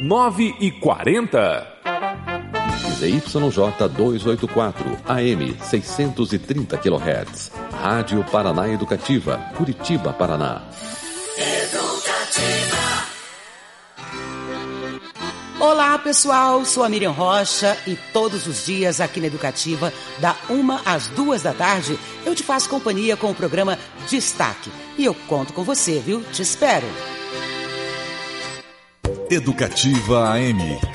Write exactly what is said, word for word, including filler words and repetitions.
nove e quarenta. Z Y J duzentos e oitenta e quatro, A M seiscentos e trinta quilohertz. Rádio Paraná Educativa, Curitiba, Paraná. Educativa. Olá, pessoal, sou a Miriam Rocha e todos os dias aqui na Educativa, da uma às duas da tarde, eu te faço companhia com o programa Destaque. E eu conto com você, viu? Te espero. Educativa A M